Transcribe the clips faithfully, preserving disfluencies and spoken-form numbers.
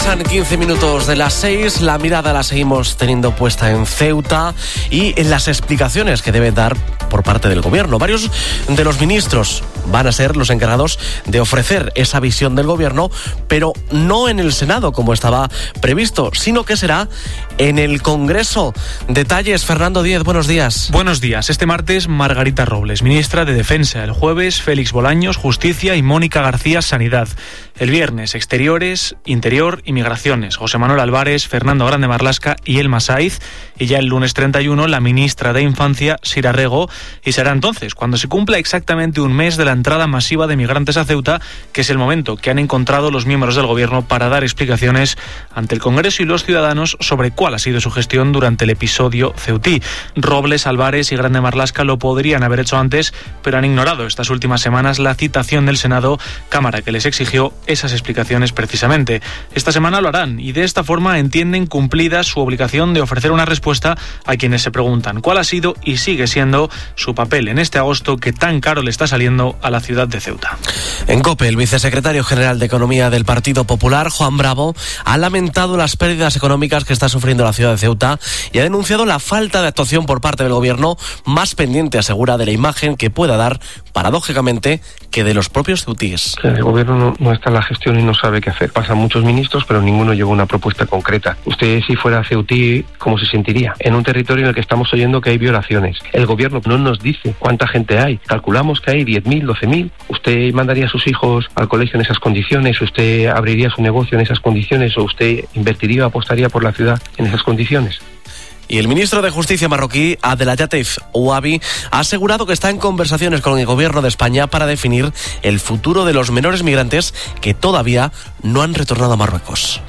Pasan quince minutos de las seis, la mirada la seguimos teniendo puesta en Ceuta y en las explicaciones que debe dar por parte del gobierno. Varios de los ministros van a ser los encargados de ofrecer esa visión del gobierno, pero no en el Senado como estaba previsto, sino que será en el Congreso. Detalles, Fernando Díez, buenos días. Buenos días. Este martes, Margarita Robles, ministra de Defensa. El jueves, Félix Bolaños, Justicia, y Mónica García, Sanidad. El viernes, Exteriores, Interior y Migraciones. José Manuel Álvarez, Fernando Grande Marlasca y Elma Saiz. Y ya el lunes treinta y uno, la ministra de Infancia, Sira Rego. Y será entonces cuando se cumpla exactamente un mes de la entrada masiva de migrantes a Ceuta, que es el momento que han encontrado los miembros del gobierno para dar explicaciones ante el Congreso y los ciudadanos sobre cuál ha sido su gestión durante el episodio ceutí. Robles, Álvarez y Grande Marlasca lo podrían haber hecho antes, pero han ignorado estas últimas semanas la citación del Senado, Cámara que les exigió esas explicaciones precisamente. Esta semana lo harán y de esta forma entienden cumplida su obligación de ofrecer una respuesta a quienes se preguntan cuál ha sido y sigue siendo su papel en este agosto que tan caro le está saliendo a la ciudad de Ceuta. En COPE, el vicesecretario general de Economía del Partido Popular, Juan Bravo, ha lamentado las pérdidas económicas que está sufriendo la ciudad de Ceuta y ha denunciado la falta de actuación por parte del gobierno, más pendiente, asegura, de la imagen que pueda dar, paradójicamente, que de los propios ceutíes. El gobierno no, no está en la gestión y no sabe qué hacer. Pasan muchos ministros, pero ninguno lleva una propuesta concreta. Usted, si fuera ceutí, ¿cómo se sentiría? En un territorio en el que estamos oyendo que hay violaciones. El gobierno no nos dice cuánta gente hay. Calculamos que hay diez mil, doce mil. ¿Usted mandaría a sus hijos al colegio en esas condiciones? ¿Usted abriría su negocio en esas condiciones? ¿O usted invertiría o apostaría por la ciudad en esas condiciones? Y el ministro de Justicia marroquí, Abdelatif Ouabi, ha asegurado que está en conversaciones con el gobierno de España para definir el futuro de los menores migrantes que todavía no han retornado a Marruecos.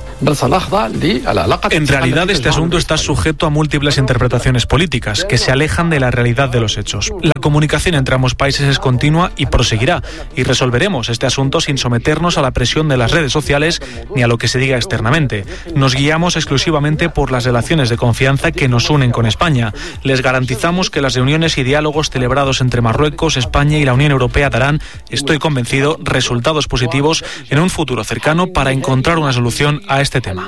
En realidad, este asunto está sujeto a múltiples interpretaciones políticas que se alejan de la realidad de los hechos. La comunicación entre ambos países es continua y proseguirá, y resolveremos este asunto sin someternos a la presión de las redes sociales ni a lo que se diga externamente. Nos guiamos exclusivamente por las relaciones de confianza que nos unen con España. Les garantizamos que las reuniones y diálogos celebrados entre Marruecos, España y la Unión Europea darán, estoy convencido, resultados positivos en un futuro cercano para encontrar una solución a este este tema.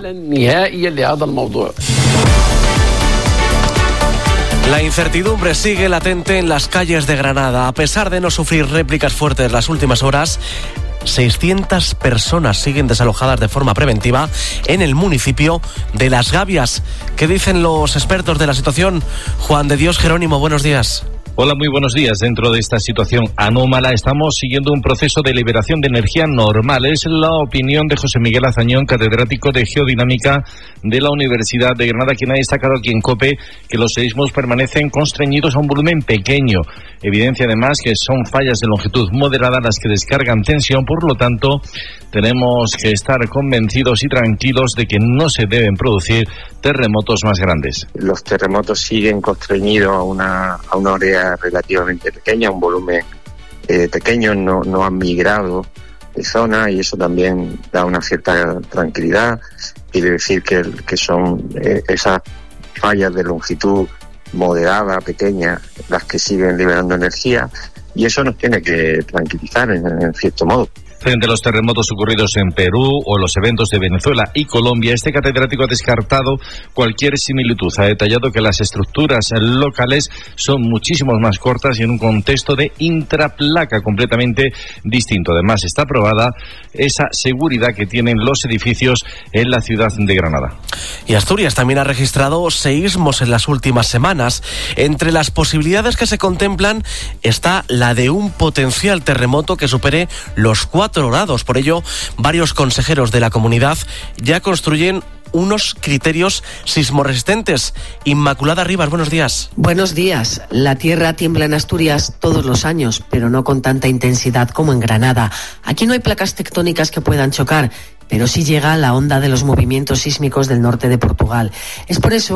La incertidumbre sigue latente en las calles de Granada. A pesar de no sufrir réplicas fuertes las últimas horas, seiscientas personas siguen desalojadas de forma preventiva en el municipio de Las Gavias. ¿Qué dicen los expertos de la situación? Juan de Dios Jerónimo, buenos días. Hola, muy buenos días. Dentro de esta situación anómala estamos siguiendo un proceso de liberación de energía normal. Es la opinión de José Miguel Azañón, catedrático de Geodinámica de la Universidad de Granada, quien ha destacado aquí en COPE que los seísmos permanecen constreñidos a un volumen pequeño. Evidencia además que son fallas de longitud moderada las que descargan tensión, por lo tanto tenemos que estar convencidos y tranquilos de que no se deben producir terremotos más grandes. Los terremotos siguen constreñidos a una, a una área relativamente pequeña, un volumen eh, pequeño, no, no han migrado de zona y eso también da una cierta tranquilidad. Quiere decir que, que son eh, esas fallas de longitud moderada, pequeña, las que siguen liberando energía y eso nos tiene que tranquilizar en, en cierto modo. Frente a los terremotos ocurridos en Perú o los eventos de Venezuela y Colombia, este catedrático ha descartado cualquier similitud. Ha detallado que las estructuras locales son muchísimo más cortas y en un contexto de intraplaca completamente distinto. Además, está aprobada esa seguridad que tienen los edificios en la ciudad de Granada. Y Asturias también ha registrado seísmos en las últimas semanas. Entre las posibilidades que se contemplan está la de un potencial terremoto que supere los cuatro grados. Por ello, varios consejeros de la comunidad ya construyen unos criterios sismoresistentes. Inmaculada Rivas, buenos días. Buenos días. La tierra tiembla en Asturias todos los años, pero no con tanta intensidad como en Granada. Aquí no hay placas tectónicas que puedan chocar, pero sí llega la onda de los movimientos sísmicos del norte de Portugal. Es por eso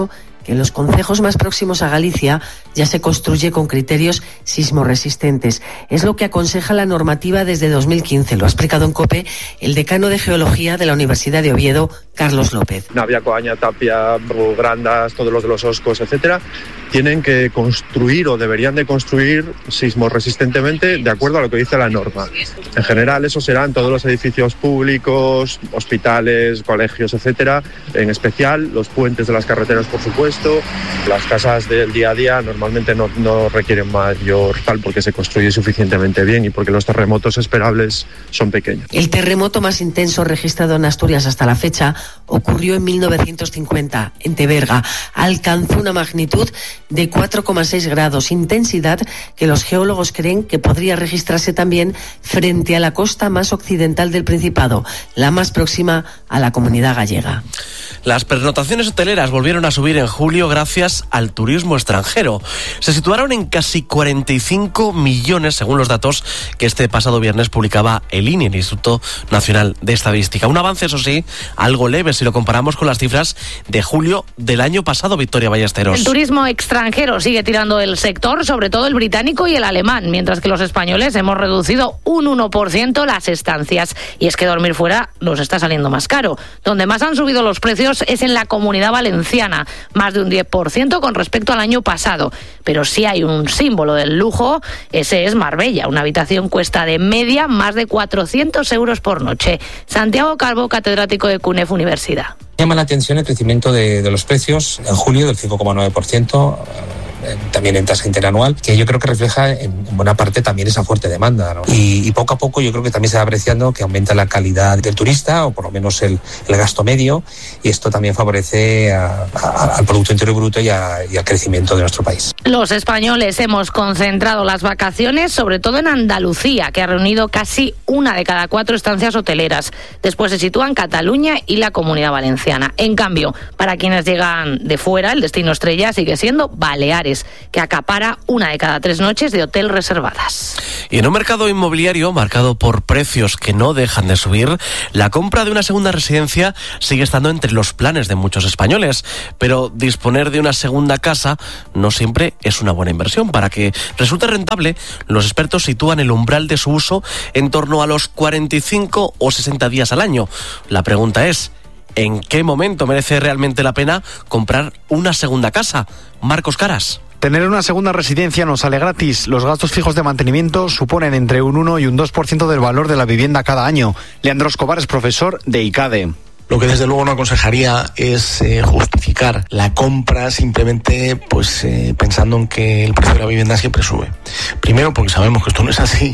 que en los concejos más próximos a Galicia ya se construye con criterios sismoresistentes. Es lo que aconseja la normativa desde dos mil quince. Lo ha explicado en COPE el decano de Geología de la Universidad de Oviedo, Carlos López. Navia, Coaña, Tapia, Grandas, todos los de los Oscos, etcétera, tienen que construir o deberían de construir sismoresistentemente de acuerdo a lo que dice la norma. En general, eso serán todos los edificios públicos, hospitales, colegios, etcétera. En especial, los puentes de las carreteras, por supuesto. Las casas del día a día normalmente no, no requieren mayor tal porque se construye suficientemente bien y porque los terremotos esperables son pequeños. El terremoto más intenso registrado en Asturias hasta la fecha ocurrió en mil novecientos cincuenta, en Teberga. Alcanzó una magnitud de cuatro coma seis grados, intensidad que los geólogos creen que podría registrarse también frente a la costa más occidental del Principado, la más próxima a la Comunidad Gallega. Las pernoctaciones hoteleras volvieron a subir en julio gracias al turismo extranjero. Se situaron en casi cuarenta y cinco millones, según los datos que este pasado viernes publicaba el I N E, el Instituto Nacional de Estadística. Un avance, eso sí, algo leve si lo comparamos con las cifras de julio del año pasado, Victoria Ballesteros. El turismo extranjero sigue tirando el sector, sobre todo el británico y el alemán, mientras que los españoles hemos reducido un uno por ciento las estancias. Y es que dormir fuera nos está saliendo más caro. Donde más han subido los precios es en la Comunidad Valenciana, más de un diez por ciento con respecto al año pasado. Pero sí hay un símbolo del lujo, ese es Marbella. Una habitación cuesta de media más de cuatrocientos euros por noche. Santiago Calvo, catedrático de CUNEF Universidad. Llama la atención el crecimiento de, de los precios en julio del cinco coma nueve por ciento. También en tasa interanual, que yo creo que refleja en buena parte también esa fuerte demanda, ¿no? Y, y poco a poco yo creo que también se va apreciando que aumenta la calidad del turista, o por lo menos el, el gasto medio, y esto también favorece a, a, al Producto Interior Bruto y, a, y al crecimiento de nuestro país. Los españoles hemos concentrado las vacaciones sobre todo en Andalucía, que ha reunido casi una de cada cuatro estancias hoteleras. Después se sitúan Cataluña y la Comunidad Valenciana. En cambio, para quienes llegan de fuera, el destino estrella sigue siendo Baleares, que acapara una de cada tres noches de hotel reservadas. Y en un mercado inmobiliario marcado por precios que no dejan de subir, la compra de una segunda residencia sigue estando entre los planes de muchos españoles, pero disponer de una segunda casa no siempre es una buena inversión. Para que resulte rentable, los expertos sitúan el umbral de su uso en torno a los cuarenta y cinco o sesenta días al año. La pregunta es, ¿en qué momento merece realmente la pena comprar una segunda casa? Marcos Caras. Tener una segunda residencia no sale gratis. Los gastos fijos de mantenimiento suponen entre un uno y un dos por ciento del valor de la vivienda cada año. Leandro Escobar es profesor de ICADE. Lo que desde luego no aconsejaría es eh, justificar la compra simplemente pues eh, pensando en que el precio de la vivienda siempre sube. Primero porque sabemos que esto no es así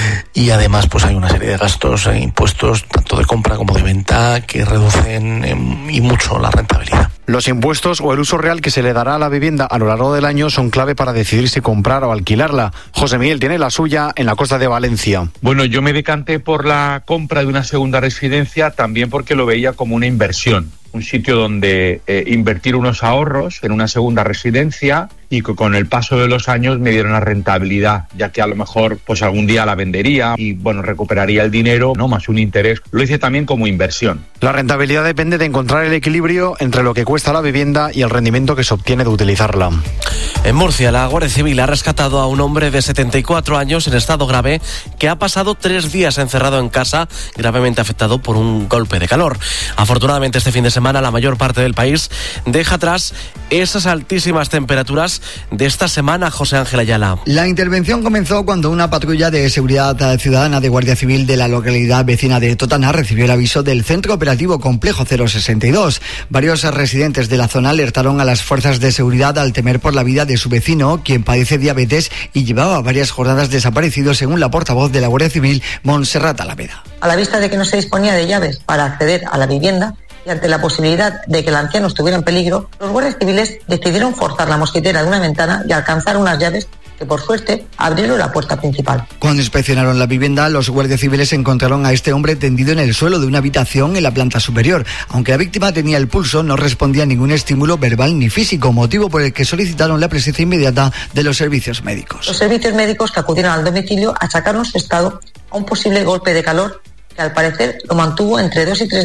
y además pues hay una serie de gastos e impuestos tanto de compra como de venta que reducen eh, y mucho la rentabilidad. Los impuestos o el uso real que se le dará a la vivienda a lo largo del año son clave para decidir si comprar o alquilarla. José Miguel tiene la suya en la costa de Valencia. Bueno, yo me decanté por la compra de una segunda residencia también porque lo veía como una inversión. Un sitio donde eh, invertir unos ahorros en una segunda residencia y que con el paso de los años me diera una rentabilidad, ya que a lo mejor pues algún día la vendería y bueno, recuperaría el dinero, no más un interés. Lo hice también como inversión. La rentabilidad depende de encontrar el equilibrio entre lo que cuesta la vivienda y el rendimiento que se obtiene de utilizarla. En Murcia, la Guardia Civil ha rescatado a un hombre de setenta y cuatro años en estado grave que ha pasado tres días encerrado en casa, gravemente afectado por un golpe de calor. Afortunadamente, este fin de semana la mayor parte del país deja atrás esas altísimas temperaturas de esta semana. José Ángel Ayala. La intervención comenzó cuando una patrulla de seguridad ciudadana de Guardia Civil de la localidad vecina de Totana recibió el aviso del Centro Operativo Complejo cero sesenta y dos. Varios residentes de la zona alertaron a las fuerzas de seguridad al temer por la vida de su vecino, quien padece diabetes y llevaba varias jornadas desaparecido, según la portavoz de la Guardia Civil, Montserrat Alaveda. A la vista de que no se disponía de llaves para acceder a la vivienda y ante la posibilidad de que el anciano estuviera en peligro, los guardias civiles decidieron forzar la mosquitera de una ventana y alcanzar unas llaves que, por suerte, abrieron la puerta principal. Cuando inspeccionaron la vivienda, los guardias civiles encontraron a este hombre tendido en el suelo de una habitación en la planta superior. Aunque la víctima tenía el pulso, no respondía a ningún estímulo verbal ni físico, motivo por el que solicitaron la presencia inmediata de los servicios médicos. Los servicios médicos que acudieron al domicilio achacaron su estado a un posible golpe de calor que al parecer lo mantuvo entre dos y tres días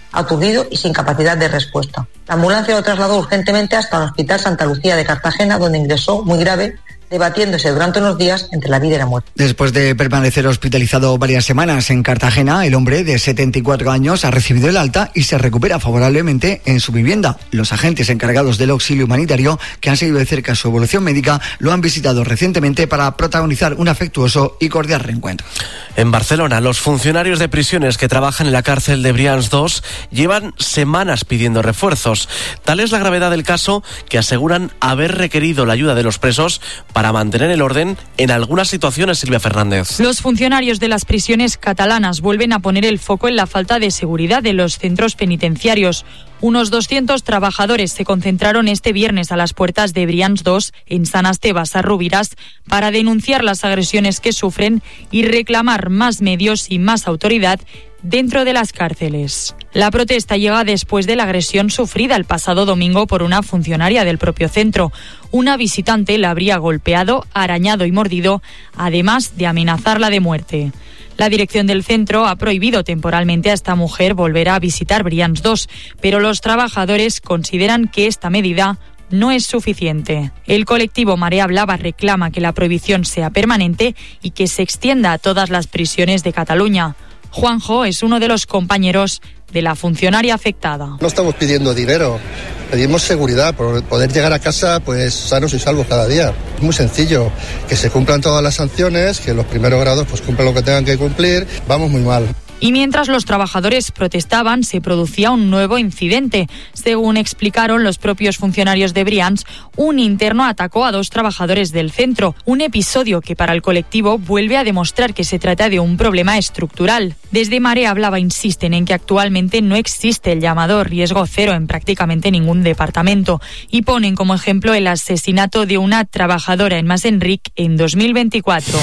aturdido y sin capacidad de respuesta. La ambulancia lo trasladó urgentemente hasta el Hospital Santa Lucía de Cartagena, donde ingresó muy grave, debatiéndose durante unos días entre la vida y la muerte. Después de permanecer hospitalizado varias semanas en Cartagena, el hombre de setenta y cuatro años ha recibido el alta y se recupera favorablemente en su vivienda. Los agentes encargados del auxilio humanitario, que han seguido de cerca su evolución médica, lo han visitado recientemente para protagonizar un afectuoso y cordial reencuentro. En Barcelona, los funcionarios de prisiones que trabajan en la cárcel de Brians dos llevan semanas pidiendo refuerzos. Tal es la gravedad del caso que aseguran haber requerido la ayuda de los presos para mantener el orden en algunas situaciones, Silvia Fernández. Los funcionarios de las prisiones catalanas vuelven a poner el foco en la falta de seguridad de los centros penitenciarios. Unos doscientos trabajadores se concentraron este viernes a las puertas de Brians dos en Sant Esteve Sarrubiras para denunciar las agresiones que sufren y reclamar más medios y más autoridad dentro de las cárceles. La protesta llega después de la agresión sufrida el pasado domingo por una funcionaria del propio centro. Una visitante la habría golpeado, arañado y mordido, además de amenazarla de muerte. La dirección del centro ha prohibido temporalmente a esta mujer volver a visitar Brians dos, pero los trabajadores consideran que esta medida no es suficiente. El colectivo Marea Blava reclama que la prohibición sea permanente y que se extienda a todas las prisiones de Cataluña. Juanjo es uno de los compañeros de la funcionaria afectada. No estamos pidiendo dinero, pedimos seguridad, por poder llegar a casa pues sanos y salvos cada día. Es muy sencillo, que se cumplan todas las sanciones, que los primeros grados pues cumplan lo que tengan que cumplir. Vamos muy mal. Y mientras los trabajadores protestaban, se producía un nuevo incidente. Según explicaron los propios funcionarios de Brians, un interno atacó a dos trabajadores del centro. Un episodio que para el colectivo vuelve a demostrar que se trata de un problema estructural. Desde Marea Blava insisten en que actualmente no existe el llamado riesgo cero en prácticamente ningún departamento y ponen como ejemplo el asesinato de una trabajadora en Mas Enric en dos mil veinticuatro.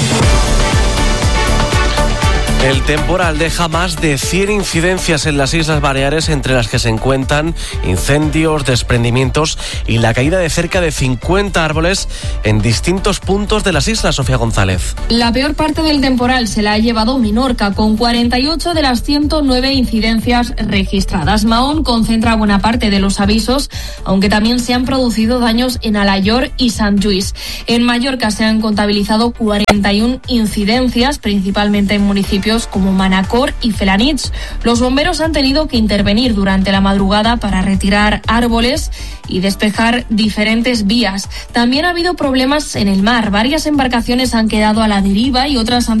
El temporal deja más de cien incidencias en las Islas Baleares, entre las que se encuentran incendios, desprendimientos y la caída de cerca de cincuenta árboles en distintos puntos de las islas. Sofía González. La peor parte del temporal se la ha llevado Menorca, con cuarenta y ocho de las ciento nueve incidencias registradas. Mahón concentra buena parte de los avisos, aunque también se han producido daños en Alayor y Sant Lluís. En Mallorca se han contabilizado cuarenta y una incidencias, principalmente en municipios como Manacor y Felanitx. Los bomberos han tenido que intervenir durante la madrugada para retirar árboles y despejar diferentes vías. También ha habido problemas en el mar. Varias embarcaciones han quedado a la deriva y otras han